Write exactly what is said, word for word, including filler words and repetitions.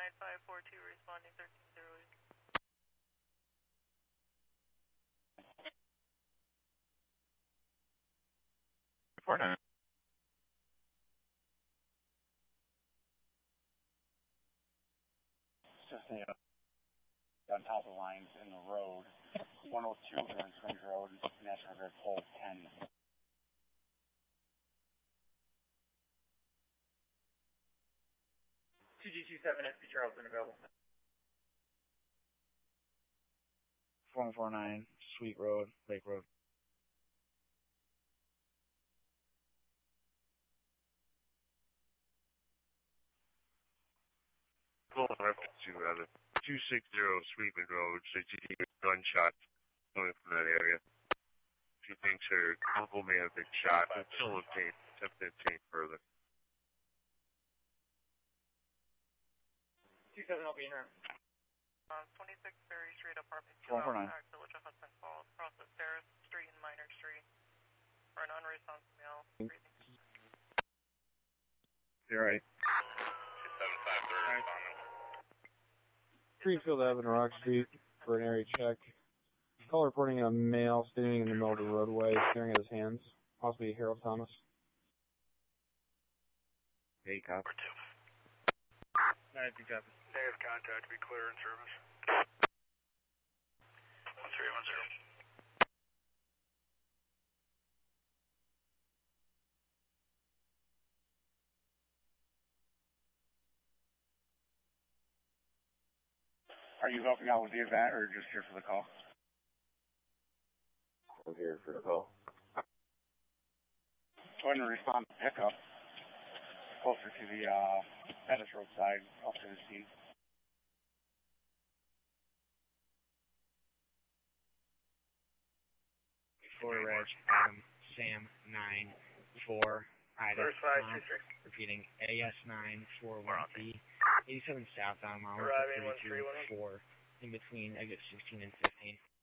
nine five four two responding thirteen zero eight. four nine. Just you know, on top of the lines in the road, one oh two Grand Springs Road, National Grid pole ten. two G two seven S P Charleston available. one four nine, Sweet Road, Lake Road. Full reference to uh, two sixty Sweetman Road, so she hears gunshots coming from that area. She thinks her uncle may have been shot, but still obtained, attempted to obtain further. two seven will be in room. Uh, twenty-six Berry Street, apartment two, one four nine. Village of Hudson Falls, Process Terrace Street and Minor Street. For an unresponsive male, breathing. You're right. two seven five three responding. Greenfield Avenue, Rock Street, for an area check. Call reporting a male standing in the middle of the roadway, staring at his hands. Possibly Harold Thomas. Hey, cop. nine two copy. Negative contact, be clear in service. one three one zero. Are you helping out with the event or just here for the call? I'm here for the call. Go ahead and respond to pickup closer to the uh, Pettis Road side, up to the scene. four Reg, Adam, Sam, nine, four, Ida, First five, Tom, two, six. repeating A S nine, four, one, T, eighty-seven southbound, mile Arriving one two three, four, in between exit sixteen and fifteen.